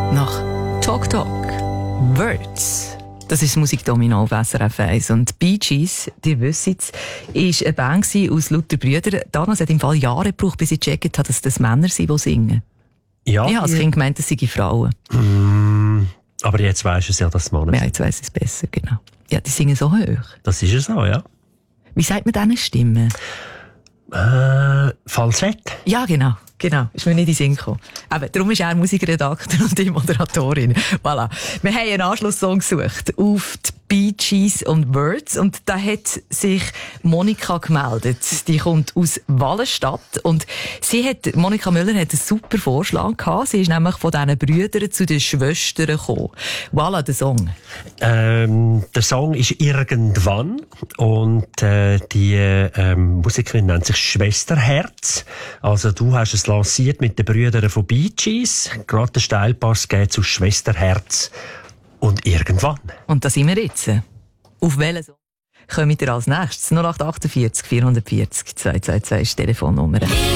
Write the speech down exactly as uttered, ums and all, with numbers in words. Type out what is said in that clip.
nach Talk Talk. Words. Das ist das Musikdomino auf S R F eins. Und Bee Gees, ihr wisst es, war eine Band aus lauter Brüdern. Damals hat im Fall Jahre gebraucht, bis ich gecheckt habe, dass das Männer sind, die singen. Ja. Ich habe als Kind gemeint, das seien Frauen. Mm, aber jetzt weisst du es ja, dass es Männer sind. Ja, jetzt weiss ich es besser, genau. Ja, die singen so hoch. Das ist ja so, ja. Wie sagt man diesen Stimmen? Äh, Falsett? Ja, genau. Genau, ist mir nicht in den Sinn gekommen. Aber darum ist er Musikredakteur und die Moderatorin. Voilà. Wir haben einen Anschlusssong gesucht auf die Bee Gees und Words und da hat sich Monika gemeldet. Die kommt aus Wallenstadt und sie hat, Monika Müller hat einen super Vorschlag gehabt. Sie ist nämlich von diesen Brüdern zu den Schwestern gekommen. Voilà, der Song. Ähm, der Song ist «Irgendwann» und äh, die ähm, Musikerin nennt sich Schwesterherz. Also du hast es lanciert mit den Brüdern von Bee Gees. Gerade den Steilpass geht zu Schwesterherz und «Irgendwann». Und da sind wir jetzt. Auf welchen Song kommt ihr als nächstes? null acht acht vier, vier vier null zwei zwei zwei ist die Telefonnummer.